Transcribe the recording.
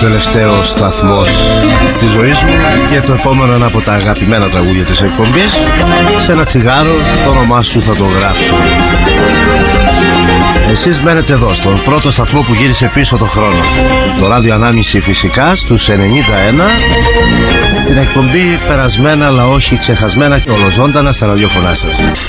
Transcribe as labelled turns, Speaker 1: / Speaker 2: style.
Speaker 1: τελευταίο σταθμός της ζωής μου και το επόμενο ένα από τα αγαπημένα τραγούδια της εκπομπής. Σε ένα τσιγάρο το όνομά σου θα το γράψω. Εσείς μένετε εδώ στον πρώτο σταθμό που γύρισε πίσω το χρόνο, το ράδιο ανάμιση φυσικά στους 91, την εκπομπή περασμένα αλλά όχι ξεχασμένα και ολοζώντανα στα ραδιόφωνά σας.